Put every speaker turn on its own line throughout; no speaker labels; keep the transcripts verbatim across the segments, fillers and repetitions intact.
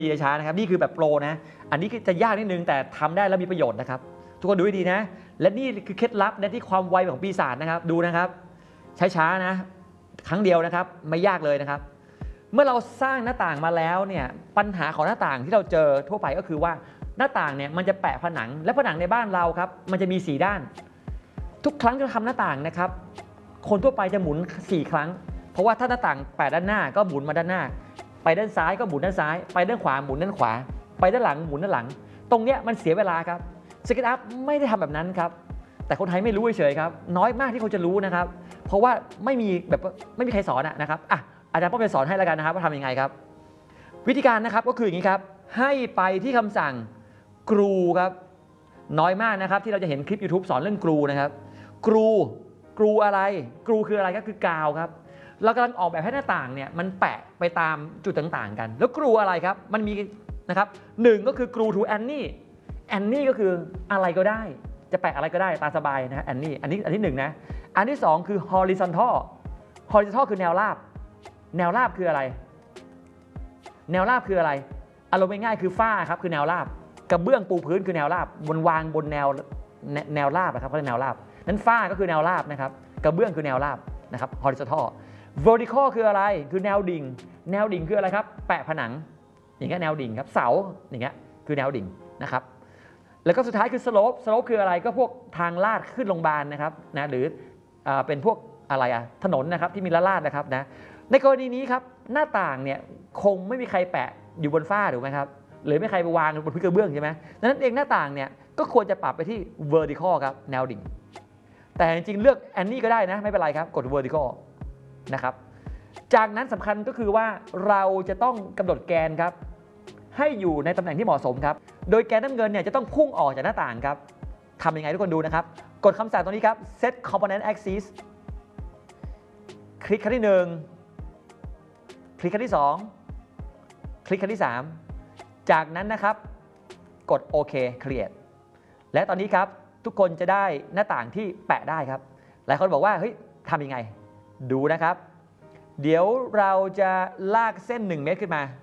ช้านะครับนี่คือแบบโปรนะอันนี้จะยากนิดนึงแต่ทำได้แล้วมีประโยชน์นะครับทุกคนดูให้ดีนะและนี่คือเคล็ดลับนะที่ความไวของปีศาจนะครับดูนะครับช้าๆนะครั้งเดียวนะครับไม่ยากเลยนะครับเมื่อเราสร้างหน้าต่างมาแล้วเนี่ยปัญหาของหน้าต่างที่เราเจอทั่วไปก็คือว่าหน้าต่างเนี่ยมันจะแปะผนังและผนังในบ้านเราครับมันจะมีสี่ด้านทุกครั้งที่เราทำหน้าต่างนะครับคนทั่วไปจะหมุนสี่ครั้งเพราะว่าถ้าหน้าต่างแปะด้านหน้าก็หมุนมาด้านหน้าไปด้านซ้ายก็หมุนด้านซ้ายไปด้านขวาหมุนด้านขวาไปด้านหลังหมุนด้านหลังตรงเนี้ยมันเสียเวลาครับสเก็ตอัพไม่ได้ทำแบบนั้นครับแต่คนไทยไม่รู้เฉยๆครับน้อยมากที่เขาจะรู้นะครับเพราะว่าไม่มีแบบไม่มีใครสอนนะครับอ่ะอาจารย์ป้อมไปสอนให้แล้วกันนะครับว่าทำยังไงครับวิธีการนะครับก็คืออย่างนี้ครับให้ไปที่คำสั่งกรูครับน้อยมากนะครับที่เราจะเห็นคลิป YouTube สอนเรื่องกรูนะครับกรูกรูอะไรกรูคืออะไรก็คือกาวครับเรากำลังออกแบบให้หน้าต่างเนี่ยมันแปะไปตามจุดต่างๆกันแล้วกรูอะไรครับมันมีนะครับหนึ่งก็คือกรูทูแอนนี่แอนนี่ก็คืออะไรก็ได้จะแปะอะไรก็ได้ตามสบายนะแอนนี่อันนี้อันที่หนึ่งนะอันที่สองคือ horizontal horizontal คือแนวราบแนวราบคืออะไรแนวราบคืออะไรอารมณ์ง่ายๆคือฝ้าครับคือแนวราบกระเบื้องปูพื้นคือแนวราบบนวางบนแนวแนวราบนะครับเขาเรียกแนวราบนั้นฝ้าก็คือแนวราบนะครับกระเบื้องคือแนวราบนะครับ horizontal vertical คืออะไรคือแนวดิ่งแนวดิ่งคืออะไรครับแปะผนังอย่างเงี้ยแนวดิ่งครับเสาอย่างเงี้ยคือแนวดิ่งนะครับแล้วก็สุดท้ายคือ slope slope คืออะไรก็พวกทางลาดขึ้นโรงพยาบาลนะครับนะหรือเป็นพวกอะไรอะถนนนะครับที่มีลาดนะครับนะในกรณีนี้ครับหน้าต่างเนี่ยคงไม่มีใครแปะอยู่บนฝ้าถูกไหมครับหรือไม่ใครไปวางบนพื้นกระเบื้องใช่ไหมดังนั้นเองหน้าต่างเนี่ยก็ควรจะปรับไปที่ vertical ครับแนวดิ่งแต่จริงๆเลือกแอนนี่ก็ได้นะไม่เป็นไรครับกด vertical นะครับจากนั้นสำคัญก็คือว่าเราจะต้องกำหนดแกนครับให้อยู่ในตำแหน่งที่เหมาะสมครับโดยแกนน้ำเงินเนี่ยจะต้องพุ่งออกจากหน้าต่างครับทำยังไงทุกคนดูนะครับกดคำสั่งตรงนี้ครับ set component axis คลิกครั้งที่หนึ่งคลิกครั้งที่สองคลิกครั้งที่สามจากนั้นนะครับกดโอเค create และตอนนี้ครับทุกคนจะได้หน้าต่างที่แปะได้ครับหลายคนบอกว่าเฮ้ยทำยังไงดูนะครับเดี๋ยวเราจะลากเส้นหนึ่งเมตรขึ้นมา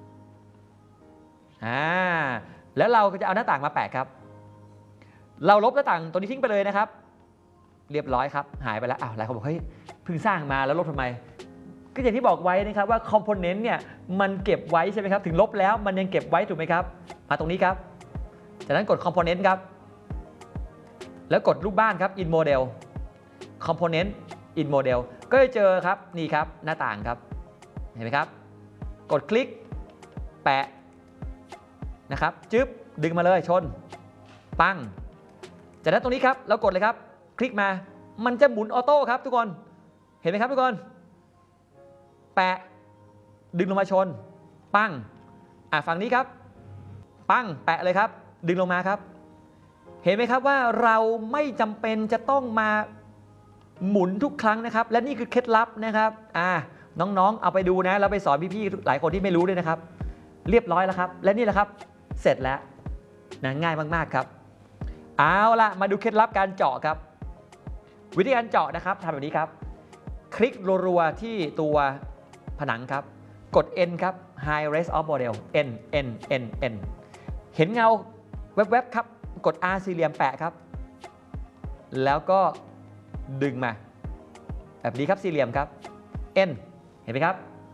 อ่าแล้วเราก็จะเอาหน้าต่างมาแปะครับเราลบหน้าต่างตัวนี้ทิ้งไปเลยนะครับเรียบร้อยครับหายไปแล้วอ้าวหลายคนบอกเฮ้ยเพิ่งสร้างมาแล้วลบทำไมก็อย่างที่บอกไว้นะครับว่าคอมโพเนนต์เนี่ยมันเก็บไว้ใช่ไหมครับถึงลบแล้วมันยังเก็บไว้ถูกไหมครับมาตรงนี้ครับจากนั้นกดคอมโพเนนต์ครับแล้วกดรูปบ้านครับ in model component in model ก็จะเจอครับนี่ครับหน้าต่างครับเห็นไหมครับกดคลิกแปะนะครับจึ๊บดึงมาเลยชนปั้งจากนั้นตรงนี้ครับเรากดเลยครับคลิกมามันจะหมุนออโต้ครับทุกคนเห็นไหมครับทุกคนแปะดึงลงมาชนปั้งอ่ะฝั่งนี้ครับปั้งแปะเลยครับดึงลงมาครับเห็นไหมครับว่าเราไม่จำเป็นจะต้องมาหมุนทุกครั้งนะครับและนี่คือเคล็ดลับนะครับอ่าน้องๆเอาไปดูนะเราไปสอนพี่ๆหลายคนที่ไม่รู้ด้วยนะครับเรียบร้อยแล้วครับและนี่แหละครับเสร็จแล้วนะง่ายมากๆครับเอาละมาดูเคล็ดลับการเจาะครับวิธีการเจาะนะครับทำแบบนี้ครับคลิกรัวๆที่ตัวผนังครับกด N ครับ High Res of Model N N N N เห็นเงาแวบๆครับกด R สี่เหลี่ยมแปะครับแล้วก็ดึงมาแบบนี้ครับสี่เหลี่ยมครับ N เห็นไหมครับ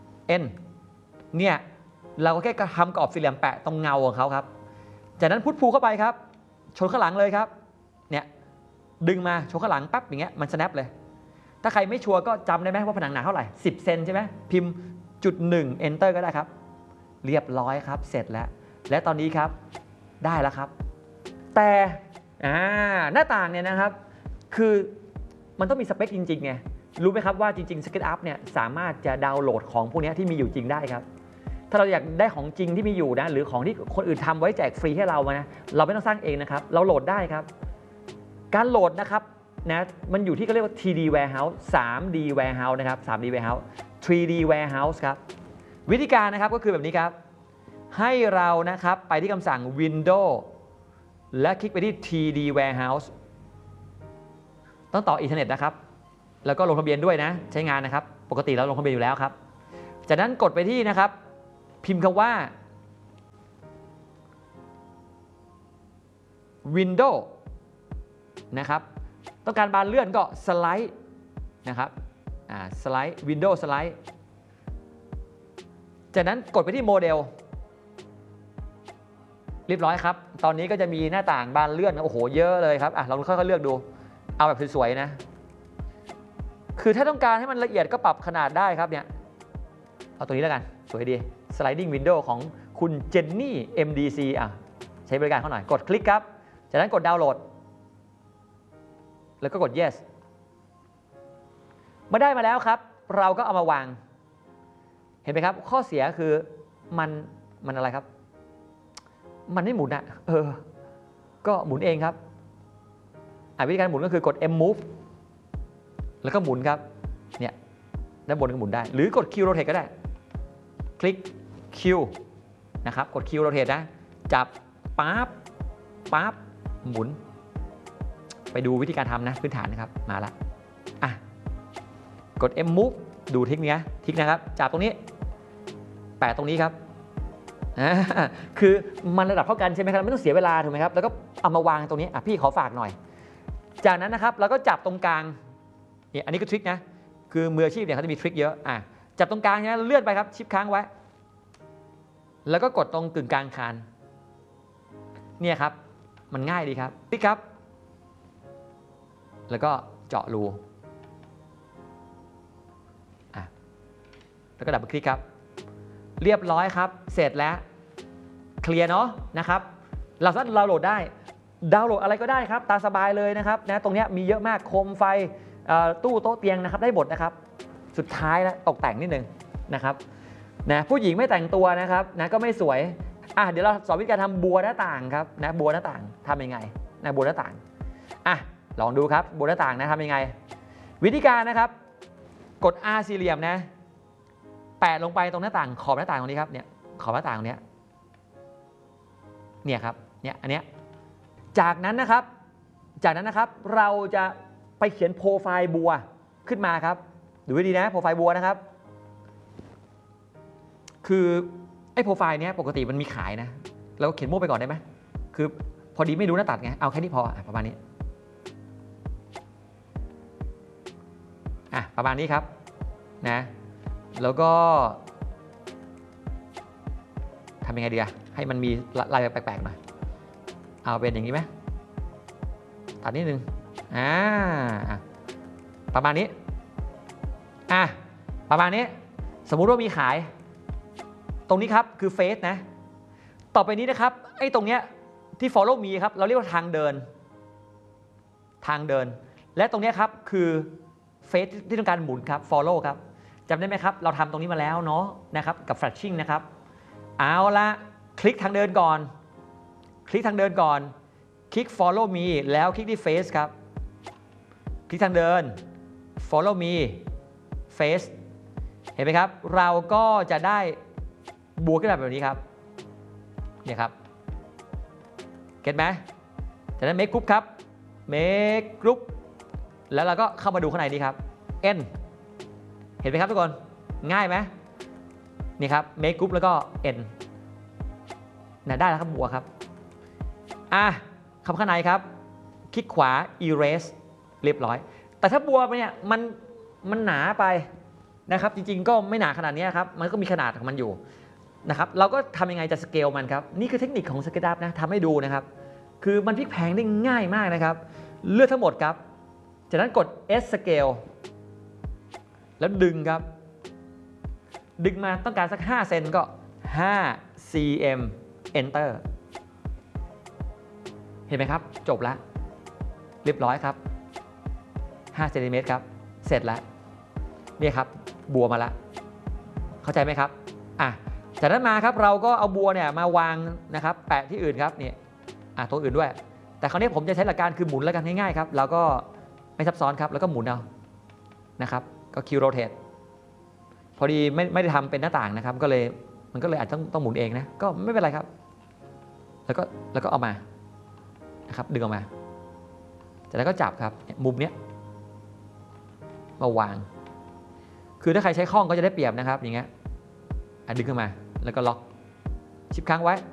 N เนี่ยเราก็แค่ทำกรอบสี่เหลี่ยมแปะตรงเงาของเขาครับจากนั้นพุทพูเข้าไปครับชนข้างหลังเลยครับเนี่ยดึงมาชนข้างหลังปั๊บอย่างเงี้ยมัน snap เลยถ้าใครไม่ชัวร์ก็จำได้ไหมว่าผนังหนาเท่าไหร่สิบเซนใช่ไหมพิมพ์จุดหนึ่ง enter ก็ได้ครับเรียบร้อยครับเสร็จแล้วและตอนนี้ครับได้แล้วครับแต่อ่าหน้าต่างเนี่ยนะครับคือมันต้องมีสเปคจริงๆไงรู้ไหมครับว่าจริงๆ SketchUp เนี่ยสามารถจะดาวน์โหลดของพวกนี้ที่มีอยู่จริงได้ครับถ้าเราอยากได้ของจริงที่มีอยู่นะหรือของที่คนอื่นทำไว้แจกฟรีให้เรานะเราไม่ต้องสร้างเองนะครับเราโหลดได้ครับการโหลดนะครับนะมันอยู่ที่เขาเรียกว่า ที ดี Warehouse ทรี ดี Warehouse นะครับ ทรี ดี Warehouse ทรี ดี Warehouse ครับวิธีการนะครับก็คือแบบนี้ครับให้เรานะครับไปที่คำสั่ง Windows และคลิกไปที่ ที ดี Warehouse ต้องต่ออินเทอร์เน็ตนะครับแล้วก็ลงทะเบียนด้วยนะใช้งานนะครับปกติเราลงทะเบียนอยู่แล้วครับจากนั้นกดไปที่นะครับพิมพ์คำว่า Window นะครับต้องการบานเลื่อนก็สไลด์นะครับอ่าสไลด์ Window สไลด์จากนั้นกดไปที่โมเดลเรียบร้อยครับตอนนี้ก็จะมีหน้าต่างบานเลื่อนโอ้โหเยอะเลยครับอ่ะเราค่อยๆเลือกดูเอาแบบสวยๆนะคือถ้าต้องการให้มันละเอียดก็ปรับขนาดได้ครับเนี่ยเอาตัวนี้แล้วกันสวยดี Sliding Window ของคุณเจนนี่ เอ็ม ดี ซี อ่ะใช้บริการเขาหน่อยกดคลิกครับจากนั้นกดดาวน์โหลดแล้วก็กด yes เมื่อได้มาแล้วครับเราก็เอามาวางเห็นไหมครับข้อเสียคือมันมันอะไรครับมันไม่หมุนอ่ะเออก็หมุนเองครับวิธีการหมุนก็คือกด M move แล้วก็หมุนครับเนี่ยด้านบนก็หมุนได้หรือกด Q rotate ก็ได้คลิก Q นะครับกด Q rotate นะจับปั๊บปั๊บหมุนไปดูวิธีการทำนะพื้นฐานนะครับมาละอ่ะกด M move ดูทิกนี้ทิกนะครับจับตรงนี้แปะตรงนี้ครับคือมันระดับเท่ากันใช่ไหมครับไม่ต้องเสียเวลาถูกไหมครับแล้วก็เอามาวางตรงนี้อ่ะพี่ขอฝากหน่อยจากนั้นนะครับเราก็จับตรงกลางเนี่ยอันนี้ก็ทริคนะคือมืออาชีพเนี่ยเขาจะมีทริคเยอะอ่ะจับตรงกลางนะเลื่อนไปครับชิปค้างไว้แล้วก็กดตรงกึ่งกลางคานเนี่ยครับมันง่ายดีครับคลิกครับแล้วก็เจาะรูอ่ะแล้วก็ดับเบิลคลิกครับเรียบร้อยครับเสร็จแล้วเคลียร์เนาะนะครับเราสามารถดาวน์โหลดได้ดาวน์โหลดอะไรก็ได้ครับตามสบายเลยนะครับนะตรงนี้มีเยอะมากโคมไฟตู้โต๊ะเตียงนะครับได้หมดนะครับสุดท้ายนะตกแต่งนิดนึงนะครับนะผู้หญิงไม่แต่งตัวนะครับนะก็ไม่สวยอ่ะเดี๋ยวเราสอนวิธีการทำบัวหน้าต่างครับนะบัวหน้าต่างทำยังไงนะบัวหน้าต่างอ่ะลองดูครับบัวหน้าต่างนะทำยังไงวิธีการนะครับกด R สี่เหลี่ยมนะแปะลงไปตรงหน้าต่างขอบหน้าต่างตรงนี้ครับเนี่ยขอบหน้าต่างตรงนี้เนี่ยครับเนี่ยอันเนี้ยจากนั้นนะครับจากนั้นนะครับเราจะไปเขียนโปรไฟล์บัวขึ้นมาครับดูให้ดีนะโปรไฟล์บัวนะครับคือไอ้โปรไฟล์เนี้ยปกติมันมีขายนะเราเขียนมั่วไปก่อนได้ไหมคือพอดีไม่รู้หน้าตัดไงเอาแค่นี้พอประมาณนี้อ่ะประมาณนี้ครับนะแล้วก็ทำยังไงดีอะให้มันมีลายแปลกๆหน่อยเอาเป็นอย่างนี้ไหมตัดนิดนึงอ่าประมาณนี้อ่ะประมาณนี้สมมุติว่ามีขายตรงนี้ครับคือเฟซนะต่อไปนี้นะครับไอ้ตรงเนี้ยที่ follow me ครับเราเรียกว่าทางเดินทางเดินและตรงนี้ครับคือเฟซที่ต้องการหมุนครับ follow ครับจำได้ไหมครับเราทำตรงนี้มาแล้วเนาะนะครับกับ flashing นะครับเอาละคลิกทางเดินก่อนคลิกทางเดินก่อนคลิก follow me แล้วคลิกที่ face ครับคลิกทางเดิน follow me face เห็นไหมครับเราก็จะได้บัวขึ้นมาแบบนี้ครับเนี่ยครับเก็ตไหมจากนั้น make group ครับ make group แล้วเราก็เข้ามาดูข้างในนี้ครับ n เห็นไหมครับทุกคนง่ายไหมนี่ครับ make group แล้วก็ n นะได้แล้วครับบัวครับอ่ะคำข้างในครับคลิกขวา erase เรียบร้อยแต่ถ้าบัวเนี่ยมันมันหนาไปนะครับจริงๆก็ไม่หนาขนาดนี้ครับมันก็มีขนาดของมันอยู่นะครับเราก็ทำยังไงจะสเกลมันครับนี่คือเทคนิคของ SketchUp นะทำให้ดูนะครับคือมันพลิกแพลงได้ง่ายมากนะครับเลือกทั้งหมดครับจากนั้นกด S scale แล้วดึงครับดึงมาต้องการสักห้าเซนก็ห้า ซี เอ็ม enter เห็นไหมครับจบแล้วเรียบร้อยครับห้าเซนติเมตรครับเสร็จแล้วนี่ครับบัวมาแล้วเข้าใจไหมครับอ่ะจากนั้นมาครับเราก็เอาบัวเนี่ยมาวางนะครับแปะที่อื่นครับเนี่ยอ่ะตัวอื่นด้วยแต่คราวนี้ผมจะใช้หลักการคือหมุนแล้วกันง่ายๆครับเราก็ไม่ซับซ้อนครับแล้วก็หมุนเอานะครับก็ Q rotate พอดีไม่ไม่ได้ทำเป็นหน้าต่างนะครับก็เลยมันก็เลยอาจจะต้องต้องหมุนเองนะก็ไม่เป็นไรครับแล้วก็แล้วก็เอามานะครับดึงออกมาจากนั้นก็จับครับมุมเนี้ยมาวางคือถ้าใครใช้ข้องก็จะได้เปรียบนะครับอย่างเงี้ยดึงขึ้นมาแล้วก็ล็อกชิปค้างไว้